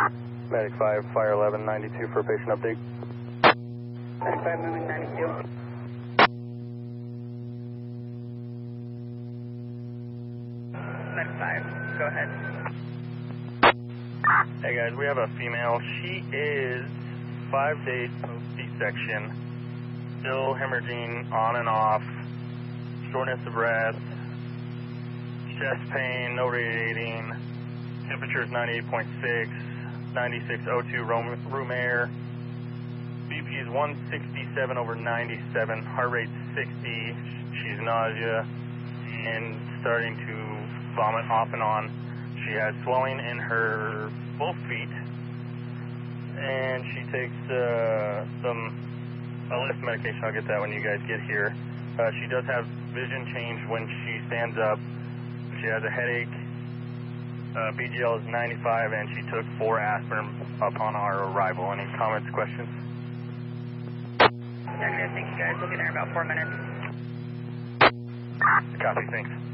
Medic 5, Fire 11, 92 for patient update. Medic 5 moving 92. Medic 5, go ahead. Hey guys, we have a female. She is 5 days post C-section, still hemorrhaging on and off, shortness of breath, chest pain, no radiating, temperature is 98.6, 9602 room air, BP is 167 over 97, heart rate 60, she's nausea and starting to vomit off and on. She has swelling in her both feet, and she takes some LS medication. I'll get that when you guys get here. She does have vision change when she stands up. She has a headache. BGL is 95, and she took 4 aspirin upon our arrival. Any comments, questions? Negative, thank you guys. We'll get there in about 4 minutes. Copy, thanks.